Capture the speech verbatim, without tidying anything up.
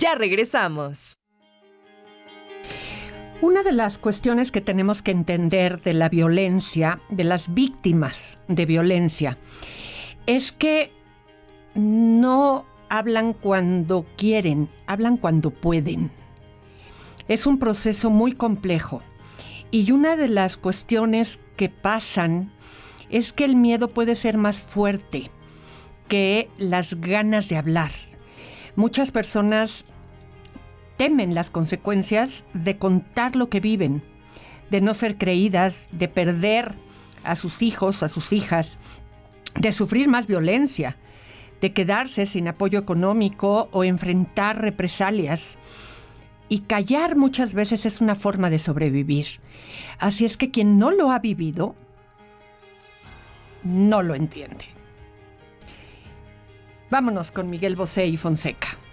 Ya regresamos. Una de las cuestiones que tenemos que entender de la violencia, de las víctimas de violencia, es que no hablan cuando quieren, hablan cuando pueden. Es un proceso muy complejo. Y una de las cuestiones que pasan es que el miedo puede ser más fuerte que las ganas de hablar. Muchas personas temen las consecuencias de contar lo que viven, de no ser creídas, de perder a sus hijos, a sus hijas, de sufrir más violencia, de quedarse sin apoyo económico o enfrentar represalias. Y callar muchas veces es una forma de sobrevivir. Así es que quien no lo ha vivido, no lo entiende. Vámonos con Miguel Bosé y Fonseca.